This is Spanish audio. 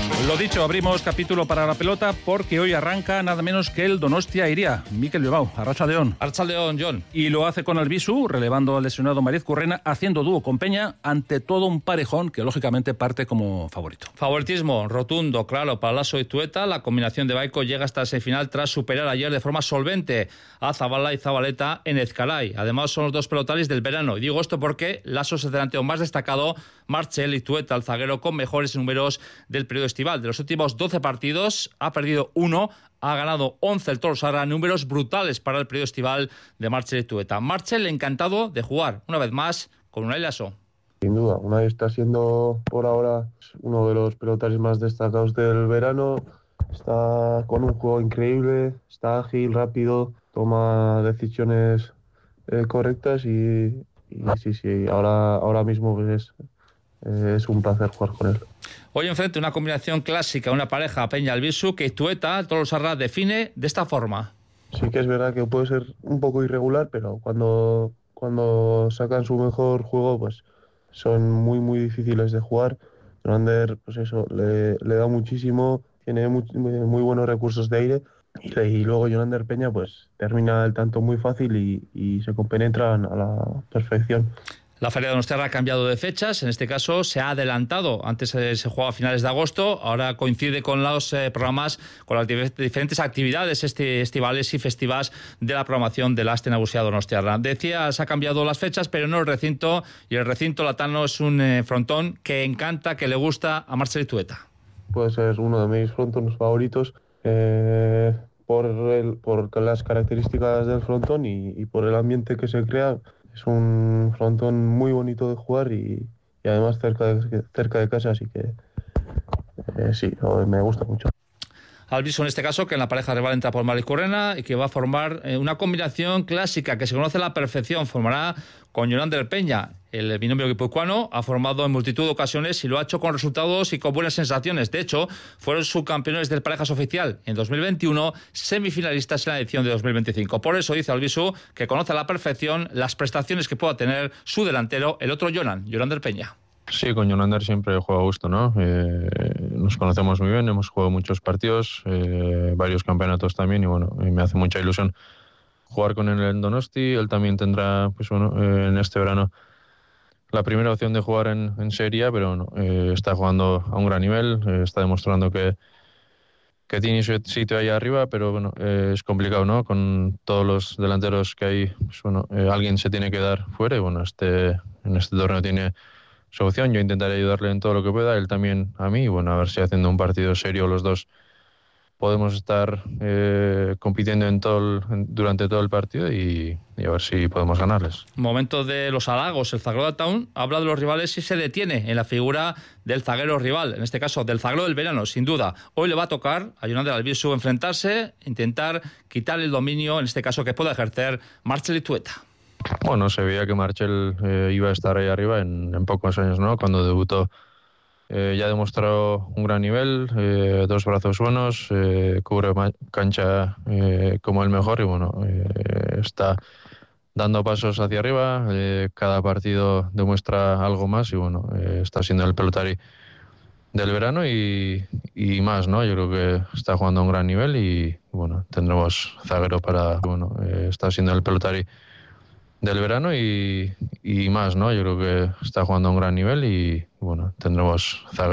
Lo dicho, abrimos capítulo para la pelota porque hoy arranca nada menos que el Donostia Iría. Mikel Bilbao, arratsaldeon. Arratsaldeon, John. Y lo hace con Albisu, relevando al lesionado Mariz Currena, haciendo dúo con Peña ante todo un parejón que lógicamente parte como favorito. Favoritismo rotundo, claro, para Lasso y Tueta. La combinación de Baico llega hasta el semifinal tras superar ayer de forma solvente a Zabala y Zabaleta en Ezcaray. Además son los dos pelotaris del verano. Y digo esto porque Lasso es el delantero más destacado, Marchel y Tueta, el zaguero con mejores números del periodo estival. De los últimos 12 partidos ha perdido 1, ha ganado 11 el Tolosarra, números brutales para el periodo estival de Marchel y Tueta. Marchel encantado de jugar una vez más con Unai Lasso. Sin duda, Unai está siendo por ahora uno de los pelotaris más destacados del verano. Está con un juego increíble, está ágil, rápido, toma decisiones correctas y sí, ahora mismo pues es un placer jugar con él. Hoy enfrente una combinación clásica, una pareja Peña-Albisu que Tueta, Tolosarra define de esta forma. Sí que es verdad que puede ser un poco irregular, pero cuando sacan su mejor juego, pues son muy difíciles de jugar. Jonander, pues eso, le da muchísimo, tiene muy buenos recursos de aire y luego Jonander Peña pues termina el tanto muy fácil y se compenetran a la perfección. La Feria de Donostia ha cambiado de fechas, en este caso se ha adelantado, antes se jugaba a finales de agosto, ahora coincide con los programas, con las diferentes actividades estivales y festivas de la programación de la Aste Nagusia Donostiarra. Decía, se ha cambiado las fechas, pero no el recinto, y el recinto latano es un frontón que encanta, que le gusta a Marcel y Tueta. Puede ser uno de mis frontones favoritos por las características del frontón y por el ambiente que se crea. Es un frontón muy bonito de jugar y además cerca de casa, así que sí, me gusta mucho. Albisu en este caso, que en la pareja rival entra por Mariz Currena y que va a formar una combinación clásica que se conoce a la perfección. Formará con Jonander Peña. El binomio guipuzcoano ha formado en multitud de ocasiones y lo ha hecho con resultados y con buenas sensaciones. De hecho, fueron subcampeones del Parejas Oficial en 2021, semifinalistas en la edición de 2025. Por eso dice Albisu que conoce a la perfección las prestaciones que pueda tener su delantero, el otro Jonander Peña. Sí, con Jonander siempre juego a gusto, ¿no? Nos conocemos muy bien, hemos jugado muchos partidos, varios campeonatos también y bueno, me hace mucha ilusión jugar con él en Donosti. Él también tendrá, pues bueno, en este verano la primera opción de jugar en Serie A, pero no, está jugando a un gran nivel, está demostrando que tiene su sitio ahí arriba, pero bueno, es complicado, ¿no? Con todos los delanteros que hay, pues bueno, alguien se tiene que dar fuera y bueno, en este torneo tiene su opción. Yo intentaré ayudarle en todo lo que pueda, él también a mí, y bueno, a ver si haciendo un partido serio los dos podemos estar compitiendo durante todo el partido y a ver si podemos ganarles. Momento de los halagos. El zaguero Town habla de los rivales y se detiene en la figura del zaguero rival, en este caso del zaguero del verano, sin duda. Hoy le va a tocar a Jonander Albisu enfrentarse, intentar quitar el dominio, en este caso que pueda ejercer Marchel y Tueta. Bueno, se veía que Marchel iba a estar ahí arriba en pocos años, ¿no? Cuando debutó ya ha demostrado un gran nivel, dos brazos buenos, cubre cancha como el mejor y bueno, está dando pasos hacia arriba, cada partido demuestra algo más y bueno, está siendo el pelotari del verano y más, ¿no? Yo creo que está jugando a un gran nivel y bueno, tendremos zaguero bueno, está siendo el pelotari del verano y más, ¿no? Yo creo que está jugando a un gran nivel y bueno, tendremos zaguero